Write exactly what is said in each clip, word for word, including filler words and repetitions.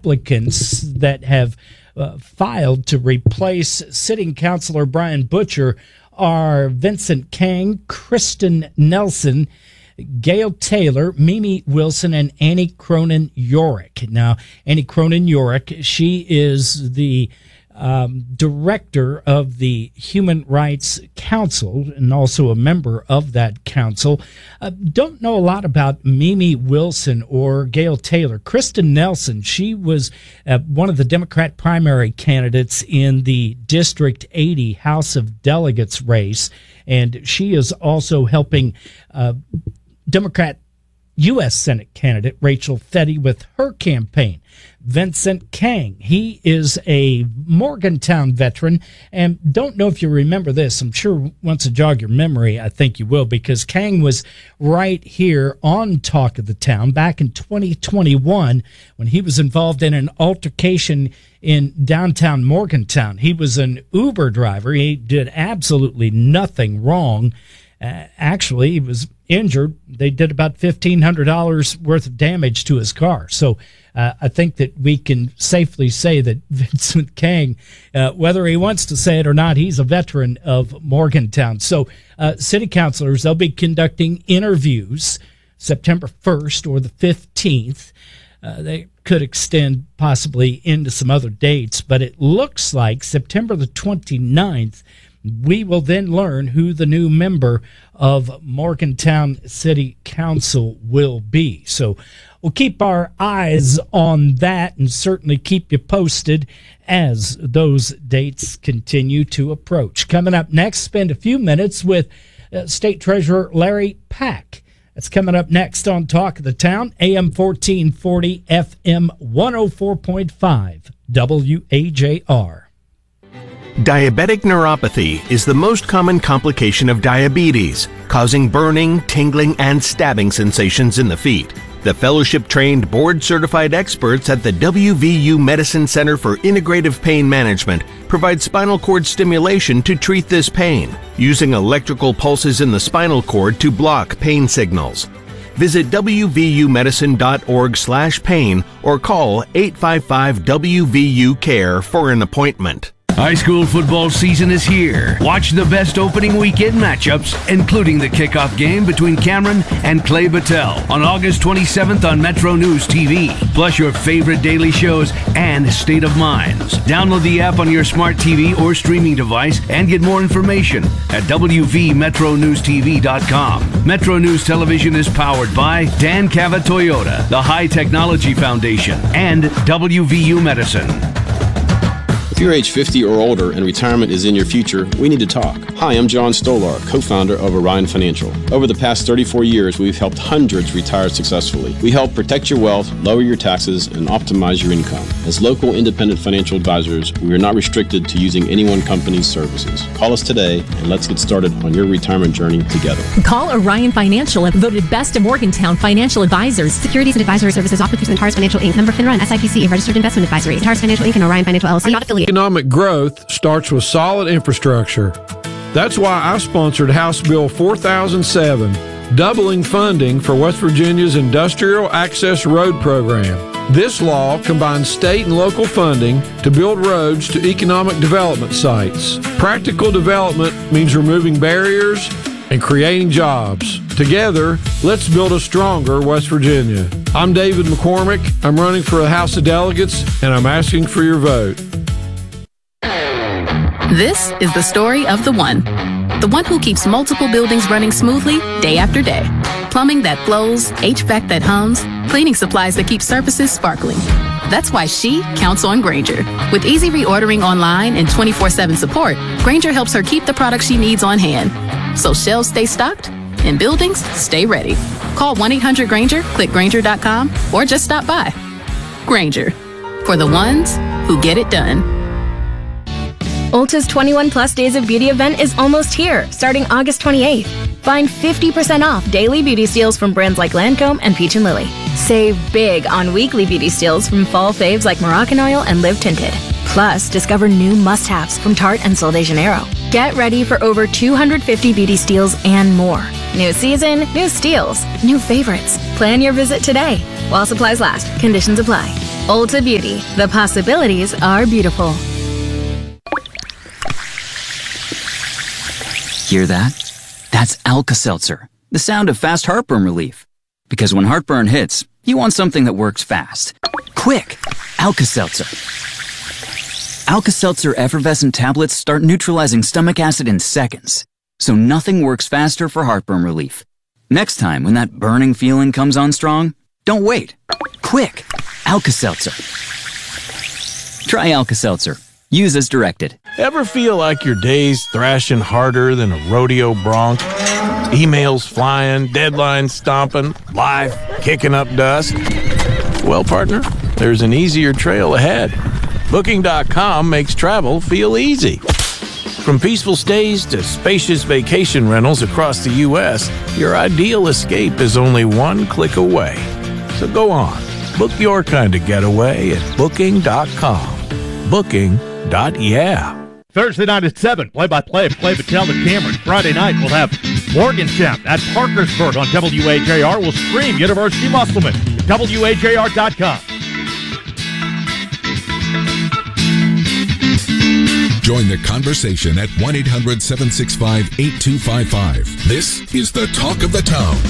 applicants that have uh, filed to replace sitting councilor Brian Butcher are Vincent Kang, Kristen Nelson, Gail Taylor, Mimi Wilson, and Annie Cronin Yorick. Now, Annie Cronin Yorick, she is the um, director of the Human Rights Council and also a member of that council. Uh, don't know a lot about Mimi Wilson or Gail Taylor. Kristen Nelson, she was uh, one of the Democrat primary candidates in the District eighty House of Delegates race, and she is also helping uh, Democrat U S Senate candidate Rachel Fetty with her campaign. Vincent Kang, he is a Morgantown veteran, and don't know if you remember this. I'm sure once I jog your memory, I think you will, because Kang was right here on Talk of the Town back in twenty twenty-one when he was involved in an altercation in downtown Morgantown. He was an Uber driver. He did absolutely nothing wrong. Uh, actually, he was injured. They did about fifteen hundred dollars worth of damage to his car. So uh, I think that we can safely say that Vincent Kang, uh, whether he wants to say it or not, he's a veteran of Morgantown. So uh, city councilors, they'll be conducting interviews September first or the fifteenth. Uh, they could extend possibly into some other dates, but it looks like September the twenty-ninth, we will then learn who the new member of Morgantown City Council will be. So we'll keep our eyes on that and certainly keep you posted as those dates continue to approach. Coming up next, spend a few minutes with uh, State Treasurer Larry Pack. That's coming up next on Talk of the Town, A M fourteen forty, F M one oh four point five, W A J R. Diabetic neuropathy is the most common complication of diabetes, causing burning, tingling, and stabbing sensations in the feet. The fellowship-trained, board-certified experts at the W V U Medicine Center for Integrative Pain Management provide spinal cord stimulation to treat this pain, using electrical pulses in the spinal cord to block pain signals. Visit W V U medicine dot org slash pain or call eight five five W V U care for an appointment. High school football season is here. Watch the best opening weekend matchups, including the kickoff game between Cameron and Clay Battelle on August twenty-seventh on Metro News T V. Plus your favorite daily shows and State of Minds. Download the app on your smart T V or streaming device and get more information at W V metro news T V dot com. Metro News Television is powered by Dan Cava Toyota, the High Technology Foundation, and W V U Medicine. If you're age fifty or older and retirement is in your future, we need to talk. Hi, I'm John Stolar, co-founder of Orion Financial. Over the past thirty-four years, we've helped hundreds retire successfully. We help protect your wealth, lower your taxes, and optimize your income. As local independent financial advisors, we are not restricted to using any one company's services. Call us today and let's get started on your retirement journey together. Call Orion Financial, voted best of Morgantown financial advisors. Securities and advisory services offered through Antares Financial Incorporated. Member FINRA and S I P C, a registered investment advisory. Antares Financial Incorporated and Orion Financial L L C are not affiliated. Economic growth starts with solid infrastructure. That's why I sponsored House Bill four thousand seven, doubling funding for West Virginia's Industrial Access Road Program. This law combines state and local funding to build roads to economic development sites. Practical development means removing barriers and creating jobs. Together, let's build a stronger West Virginia. I'm David McCormick. I'm running for the House of Delegates, and I'm asking for your vote. This is the story of the one. The one who keeps multiple buildings running smoothly day after day. Plumbing that flows, H V A C that hums, cleaning supplies that keep surfaces sparkling. That's why she counts on Grainger. With easy reordering online and twenty-four seven support, Grainger helps her keep the products she needs on hand. So shelves stay stocked and buildings stay ready. Call one eight hundred Grainger, click Grainger dot com, or just stop by. Grainger, for the ones who get it done. Ulta's twenty-one plus Days of Beauty event is almost here, starting August twenty-eighth. Find fifty percent off daily beauty steals from brands like Lancome and Peach and Lily. Save big on weekly beauty steals from fall faves like Moroccan Oil and Live Tinted. Plus, discover new must-haves from Tarte and Sol de Janeiro. Get ready for over two hundred fifty beauty steals and more. New season, new steals, new favorites. Plan your visit today while supplies last. Conditions apply. Ulta Beauty. The possibilities are beautiful. Hear that? That's Alka-Seltzer, the sound of fast heartburn relief. Because when heartburn hits, you want something that works fast. Quick! Alka-Seltzer. Alka-Seltzer effervescent tablets start neutralizing stomach acid in seconds, so nothing works faster for heartburn relief. Next time, when that burning feeling comes on strong, don't wait. Quick! Alka-Seltzer. Try Alka-Seltzer. Use as directed. Ever feel like your day's thrashing harder than a rodeo bronc? Emails flying, deadlines stomping, life kicking up dust? Well, partner, there's an easier trail ahead. Booking dot com makes travel feel easy. From peaceful stays to spacious vacation rentals across the U S, your ideal escape is only one click away. So go on, book your kind of getaway at Booking dot com. Booking. Dot yeah. Thursday night at seven, play-by-play of Clay Battelle and Cameron. Friday night, we'll have Morgantown at Parkersburg on W A J R. We'll stream University Musselman at W A J R dot com. Join the conversation at one eight hundred seven six five eight two five five. This is the Talk of the Town.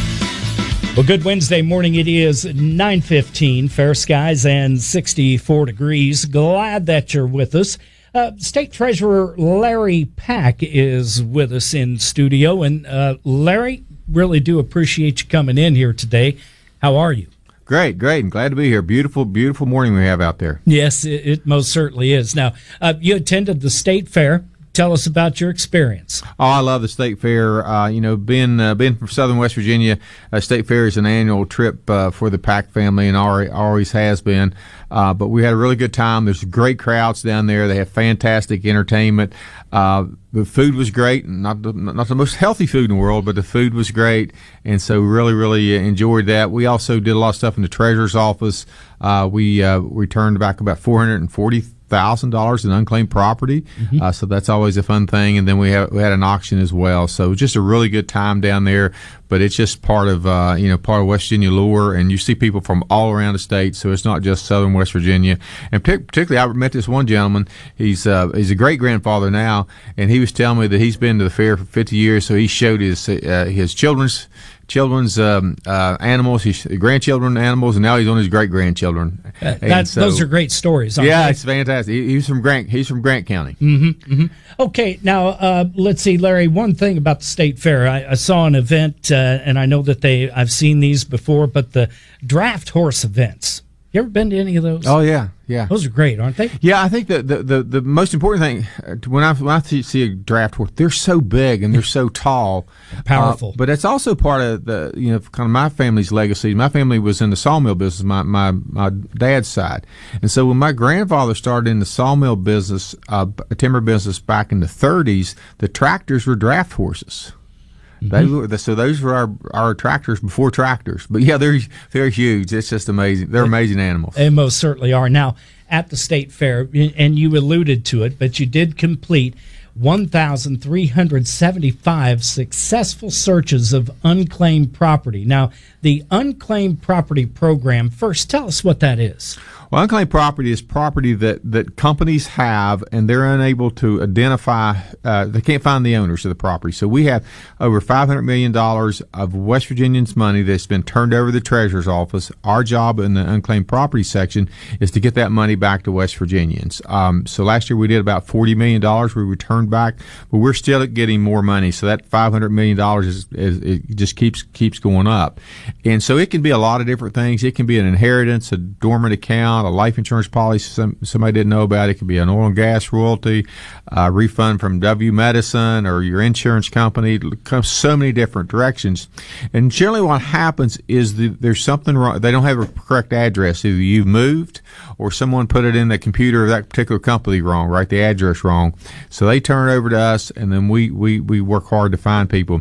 Well, good Wednesday morning. It is nine fifteen, fair skies and sixty-four degrees. Glad that you're with us. Uh, State Treasurer Larry Pack is with us in studio. And uh, Larry, really do appreciate you coming in here today. How are you? Great, great. I'm glad to be here. Beautiful, beautiful morning we have out there. Yes, it, it most certainly is. Now, uh, you attended the State Fair. Tell us about your experience. Oh, I love the State Fair. Uh, you know, being uh, being from Southern West Virginia, uh, State Fair is an annual trip uh, for the Pack family, and always has been. Uh, but we had a really good time. There's great crowds down there. They have fantastic entertainment. Uh, the food was great, not the, not the most healthy food in the world, but the food was great, and so really, really enjoyed that. We also did a lot of stuff in the Treasurer's office. Uh, we uh, returned back about four hundred forty thousand dollars in unclaimed property, mm-hmm. uh, so that's always a fun thing. And then we have we had an auction as well, so just a really good time down there. But it's just part of uh, you know part of West Virginia lore, and you see people from all around the state, so it's not just Southern West Virginia. And particularly, I met this one gentleman. He's uh, he's a great grandfather now, and he was telling me that he's been to the fair for fifty years. So he showed his uh, his children's. children's um, uh, animals, his grandchildren animals, and now he's on his great grandchildren. Uh, that's so, those are great stories. Aren't yeah, they? It's fantastic. He, he's from Grant. He's from Grant County. Mm-hmm, mm-hmm. Okay, now uh, let's see, Larry. One thing about the State Fair, I, I saw an event, uh, and I know that they. I've seen these before, but the draft horse events. You ever been to any of those? Oh yeah, yeah. Those are great, aren't they? Yeah, I think the the, the, the most important thing when I when I see a draft horse, they're so big and they're so tall, powerful. Uh, but it's also part of the you know kind of my family's legacy. My family was in the sawmill business, my my, my dad's side, and so when my grandfather started in the sawmill business, uh, timber business back in the thirties, the tractors were draft horses. They were, so those were our, our tractors before tractors. But yeah, they're they're huge. It's just amazing. They're amazing animals. They most certainly are. Now, at the State Fair, and you alluded to it, but you did complete one thousand three hundred seventy-five successful searches of unclaimed property. Now, the Unclaimed Property Program, first, tell us what that is. Well, unclaimed property is property that, that companies have, and they're unable to identify, uh, they can't find the owners of the property. So we have over five hundred million dollars of West Virginians' money that's been turned over to the Treasurer's office. Our job in the unclaimed property section is to get that money back to West Virginians. Um, so last year we did about forty million dollars we returned back, but we're still getting more money. So that five hundred million dollars is, is, it just keeps, keeps going up. And so it can be a lot of different things. It can be an inheritance, a dormant account, a life insurance policy some, somebody didn't know about. It could be an oil and gas royalty, a refund from W Medicine or your insurance company. It comes so many different directions. And generally what happens is the, there's something wrong. They don't have a correct address. Either you've moved or someone put it in the computer of that particular company wrong, right? The address wrong. So they turn it over to us, and then we, we, we work hard to find people.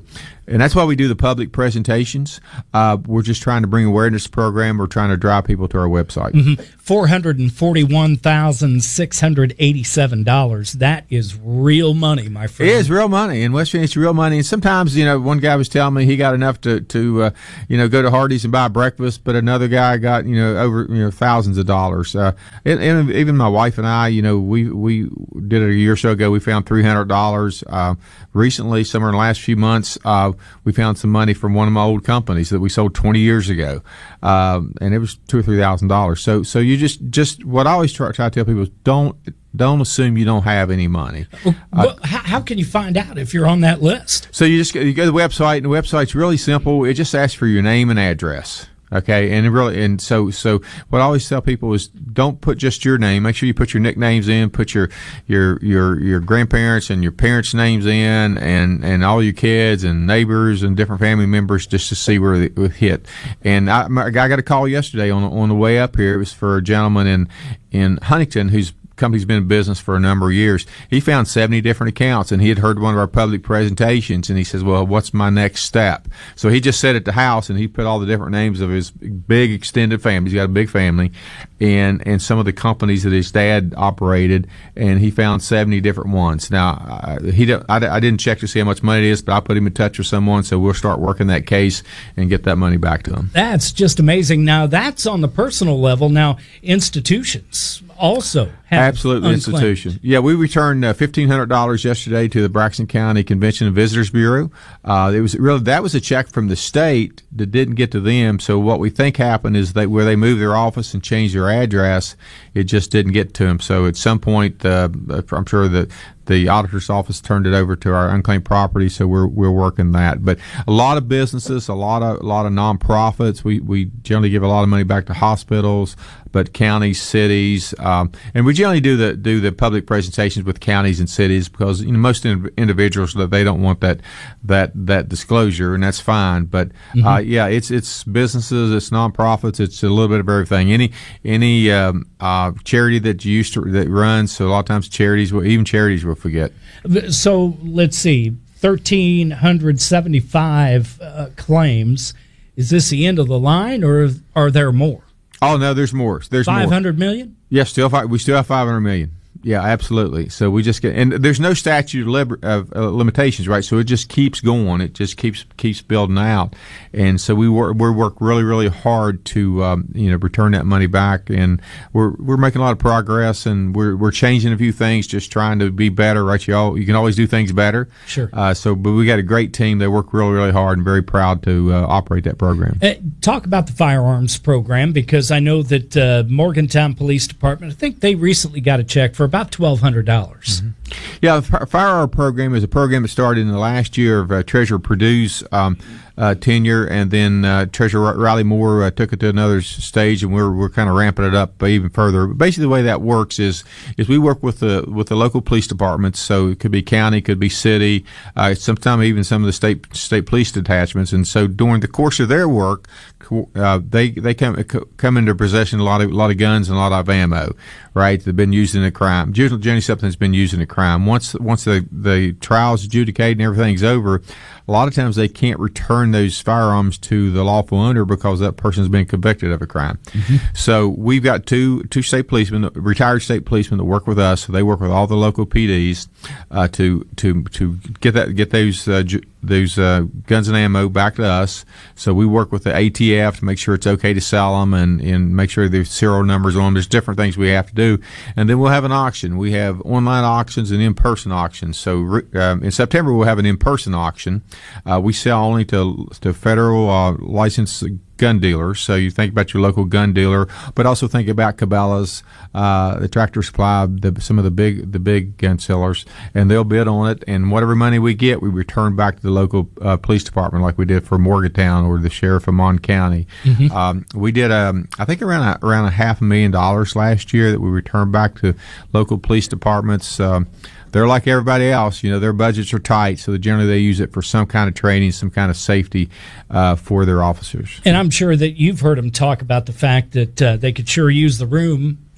and that's why we do the public presentations. Uh, we're just trying to bring awareness to the program. We're trying to drive people to our website. Mm-hmm. four hundred forty-one thousand six hundred eighty-seven dollars. That is real money, my friend. It is real money. In West Virginia, it's real money. And sometimes, you know, one guy was telling me he got enough to, to uh, you know, go to Hardee's and buy breakfast, but another guy got, you know, over, you know, thousands of dollars. Uh, and, and even my wife and I, you know, we, we did it a year or so ago. We found three hundred dollars. Uh, recently, somewhere in the last few months, uh, we found some money from one of my old companies that we sold twenty years ago. Um, and it was two or three thousand dollars. So, so you just, just what I always try, try to tell people is don't, don't assume you don't have any money. Well, uh, how, how can you find out if you're on that list? So you just you go to the website, and the website's really simple. It just asks for your name and address. Okay, and it really, and so, so what I always tell people is don't put just your name. Make sure you put your nicknames in, put your, your, your, your grandparents and your parents' names in, and, and all your kids and neighbors and different family members just to see where it would hit. And I, I got a call yesterday on, on the way up here. It was for a gentleman in, in Huntington who's company's been in business for a number of years. He found seventy different accounts, and he had heard one of our public presentations, and he says, well, what's my next step? So he just sat at the house, and he put all the different names of his big extended family. He's got a big family, and, and some of the companies that his dad operated, and he found seventy different ones. Now, uh, he don't, I, I didn't check to see how much money it is, but I put him in touch with someone, so we'll start working that case and get that money back to him. That's just amazing. Now, that's on the personal level. Now, institutions also have absolutely unclaimed. Institution. Yeah, we returned uh, fifteen hundred dollars yesterday to the Braxton County Convention and Visitors Bureau. Uh, it was really that was a check from the state that didn't get to them. So what we think happened is that where they moved their office and changed their address, it just didn't get to them. So at some point, uh, I'm sure that the auditor's office turned it over to our unclaimed property, so we're we're working that. But a lot of businesses, a lot of a lot of nonprofits. We we generally give a lot of money back to hospitals, but counties, cities, um, and we generally do the do the public presentations with counties and cities because you know most in, individuals that they don't want that that that disclosure, and that's fine. But mm-hmm. uh, yeah, it's it's businesses, it's nonprofits, it's a little bit of everything. Any any um, uh, charity that you used to that runs, so a lot of times charities, will, even charities will forget. So let's see, one thousand three hundred seventy-five uh, claims. Is this the end of the line, or are there more? Oh no, there's more. There's five hundred million. Yes, still five, we still have five hundred million. Yeah, absolutely. So we just get, and there's no statute of, liber, of uh, limitations, right? So it just keeps going. It just keeps keeps building out, and so we work we work really really hard to um, you know return that money back, and we're we're making a lot of progress, and we're we're changing a few things, just trying to be better, right? You all you can always do things better. Sure. Uh, so, but we got a great team. They work really really hard, and very proud to uh, operate that program. Uh, talk about the firearms program, because I know that uh, Morgantown Police Department, I think they recently got a check for about twelve hundred dollars. Mm-hmm. Yeah, the firearm program is a program that started in the last year of uh, Treasurer Perdue's um, uh, tenure, and then uh, Treasurer Riley Moore uh, took it to another stage, and we're we're kind of ramping it up even further. But basically, the way that works is is we work with the with the local police departments, so it could be county, could be city, uh, sometimes even some of the state state police detachments, and so during the course of their work, uh, they they come come into possession of a lot of a lot of guns and a lot of ammo, right? That have been used in a crime. Generally, something that's been used in a crime. Once once the the trial's adjudicated and everything's over, a lot of times they can't return those firearms to the lawful owner because that person's been convicted of a crime. Mm-hmm. So we've got two two state policemen, retired state policemen that work with us. So they work with all the local P Ds uh, to to to get that get those uh, ju- those uh, guns and ammo back to us. So we work with the A T F to make sure it's okay to sell them and and make sure there's serial numbers on them. There's different things we have to do, and then we'll have an auction. We have online auctions and in-person auctions. So um, in September we'll have an in-person auction. Uh, we sell only to to federal uh, licensed gun dealers. So you think about your local gun dealer, but also think about Cabela's, uh, the Tractor Supply, the, some of the big the big gun sellers, and they'll bid on it. And whatever money we get, we return back to the local uh, police department, like we did for Morgantown or the sheriff of Mon County. Mm-hmm. Um, we did, um, I think, around a, around a half a million dollars last year that we returned back to local police departments. Um, They're like everybody else, you know, their budgets are tight, so generally they use it for some kind of training, some kind of safety uh, for their officers. And I'm sure that you've heard them talk about the fact that uh, they could sure use the room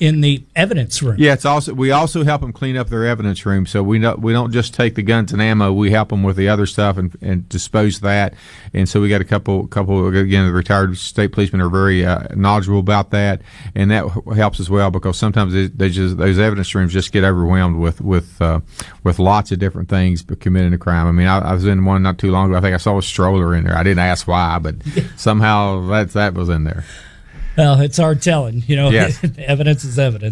in the evidence room. Yeah, it's also we also help them clean up their evidence room. So we don't we don't just take the guns and ammo. We help them with the other stuff and, and dispose of that. And so we got a couple couple again. The retired state policemen are very uh, knowledgeable about that, and that helps as well because sometimes they, they just those evidence rooms just get overwhelmed with with uh, with lots of different things but committing a crime. I mean, I, I was in one not too long ago. I think I saw a stroller in there. I didn't ask why, but somehow that that was in there. Well, it's hard telling. You know, yes. Evidence is evidence.